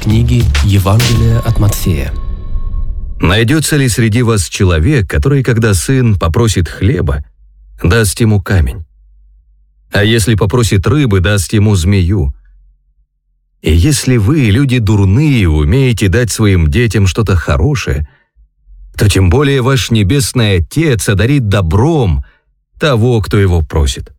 книги Евангелия от Матфея. Найдется ли среди вас человек, который, когда сын попросит хлеба, даст ему камень? А если попросит рыбы, даст ему змею? И если вы, люди дурные, умеете дать своим детям что-то хорошее, то тем более ваш Небесный Отец одарит добром того, кто его просит.